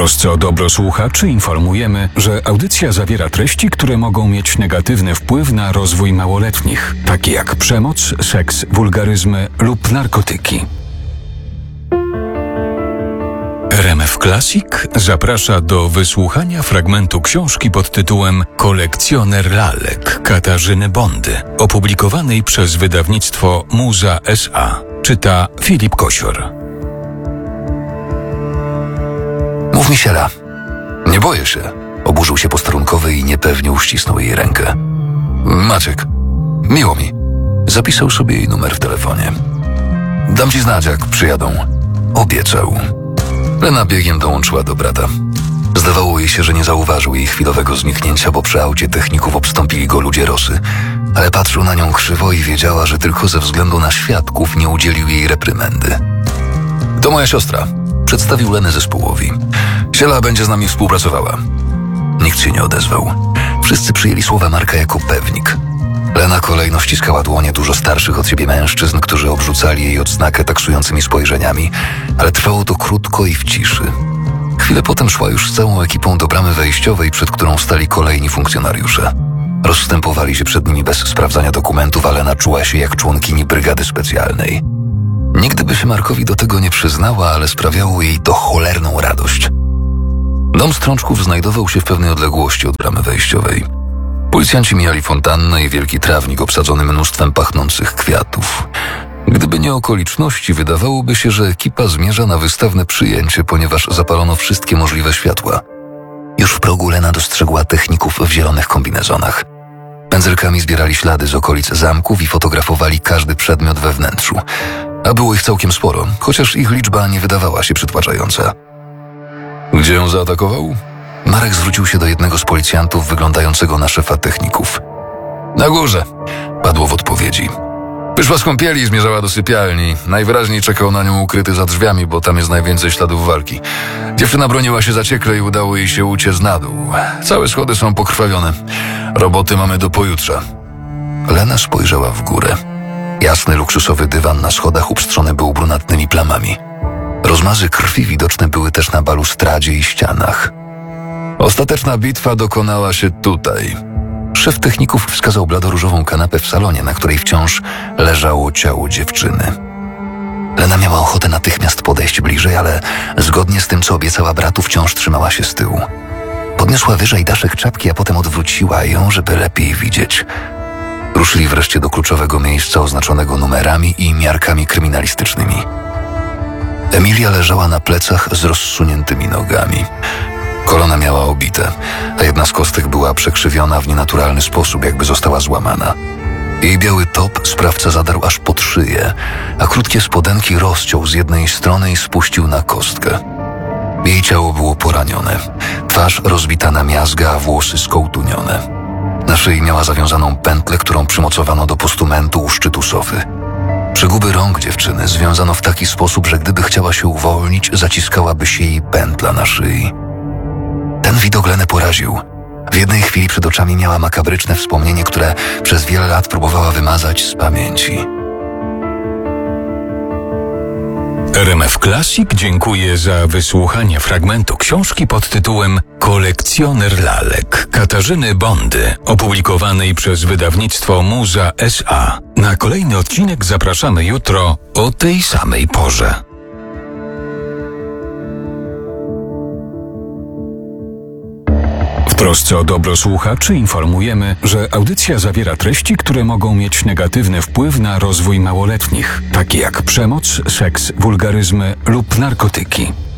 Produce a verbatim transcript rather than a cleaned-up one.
trosce o dobro słuchaczy informujemy, że audycja zawiera treści, które mogą mieć negatywny wpływ na rozwój małoletnich, takie jak przemoc, seks, wulgaryzmy lub narkotyki. R M F Classic zaprasza do wysłuchania fragmentu książki pod tytułem Kolekcjoner lalek Katarzyny Bondy, opublikowanej przez wydawnictwo Muza S A. Czyta Filip Kosior. Mów mi, Siela. Nie boję się. Oburzył się posterunkowy i niepewnie uścisnął jej rękę. Maciek, miło mi. Zapisał sobie jej numer w telefonie. Dam ci znać, jak przyjadą. Obiecał. Lena biegiem dołączyła do brata. Zdawało jej się, że nie zauważył jej chwilowego zniknięcia, bo przy aucie techników obstąpili go ludzie Rosy. Ale patrzył na nią krzywo i wiedziała, że tylko ze względu na świadków nie udzielił jej reprymendy. To moja siostra. Przedstawił Lenę zespołowi. Siela będzie z nami współpracowała. Nikt się nie odezwał. Wszyscy przyjęli słowa Marka jako pewnik. Lena kolejno ściskała dłonie dużo starszych od siebie mężczyzn, którzy obrzucali jej odznakę taksującymi spojrzeniami, ale trwało to krótko i w ciszy. Chwilę potem szła już z całą ekipą do bramy wejściowej, przed którą stali kolejni funkcjonariusze. Rozstępowali się przed nimi bez sprawdzania dokumentów, a Lena czuła się jak członkini brygady specjalnej. Nigdy by się Markowi do tego nie przyznała, ale sprawiało jej to cholerną radość. Dom Strączków znajdował się w pewnej odległości od bramy wejściowej. Policjanci mijali fontannę i wielki trawnik obsadzony mnóstwem pachnących kwiatów. Gdyby nie okoliczności, wydawałoby się, że ekipa zmierza na wystawne przyjęcie, ponieważ zapalono wszystkie możliwe światła. Już w progu Lena dostrzegła techników w zielonych kombinezonach. Pędzelkami zbierali ślady z okolic zamków i fotografowali każdy przedmiot we wnętrzu. A było ich całkiem sporo, chociaż ich liczba nie wydawała się przytłaczająca. Gdzie ją zaatakował? Marek zwrócił się do jednego z policjantów wyglądającego na szefa techników. Na górze, padło w odpowiedzi. Wyszła z kąpieli i zmierzała do sypialni. Najwyraźniej czekał na nią ukryty za drzwiami, bo tam jest najwięcej śladów walki. Dziewczyna broniła się zaciekle i udało jej się uciec na dół. Całe schody są pokrwawione. Roboty mamy do pojutrze. Lena spojrzała w górę. Jasny, luksusowy dywan na schodach upstrzony był brunatnymi plamami. Rozmazy krwi widoczne były też na balustradzie i ścianach. Ostateczna bitwa dokonała się tutaj. Szef techników wskazał bladoróżową kanapę w salonie, na której wciąż leżało ciało dziewczyny. Lena miała ochotę natychmiast podejść bliżej, ale zgodnie z tym, co obiecała bratu, wciąż trzymała się z tyłu. Podniosła wyżej daszek czapki, a potem odwróciła ją, żeby lepiej widzieć. Ruszyli wreszcie do kluczowego miejsca oznaczonego numerami i miarkami kryminalistycznymi. Emilia leżała na plecach z rozsuniętymi nogami. Kolana miała obite, a jedna z kostek była przekrzywiona w nienaturalny sposób, jakby została złamana. Jej biały top sprawca zadarł aż pod szyję, a krótkie spodenki rozciął z jednej strony i spuścił na kostkę. Jej ciało było poranione, twarz rozbita na miazgę, a włosy skołtunione. Na szyi miała zawiązaną pętlę, którą przymocowano do postumentu u szczytu sofy. Przeguby rąk dziewczyny związano w taki sposób, że gdyby chciała się uwolnić, zaciskałaby się jej pętla na szyi. Ten widok Lenę poraził. W jednej chwili przed oczami miała makabryczne wspomnienie, które przez wiele lat próbowała wymazać z pamięci. R M F Classic dziękuję za wysłuchanie fragmentu książki pod tytułem Kolekcjoner lalek Katarzyny Bondy, opublikowanej przez wydawnictwo Muza S A. Na kolejny odcinek zapraszamy jutro o tej samej porze. W trosce o dobro słuchaczy informujemy, że audycja zawiera treści, które mogą mieć negatywny wpływ na rozwój małoletnich, takie jak przemoc, seks, wulgaryzmy lub narkotyki.